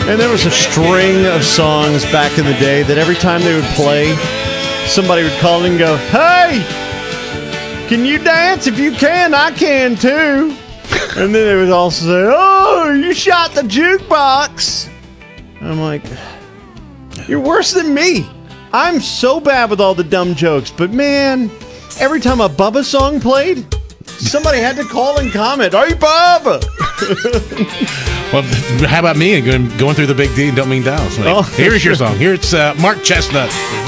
And there was a string of songs back in the day that every time they would play, somebody would call in and go, "Hey, can you dance? If you can, I can too." And then they would also say, "Oh, you shot the jukebox." I'm like, you're worse than me. I'm so bad with all the dumb jokes, but man, every time a Bubba song played, somebody had to call and comment, "Hey, Bubba!" Well, how about me and going through the Big D and Don't Mean Dallas? Like, here's your song. Here it's Mark Chestnut.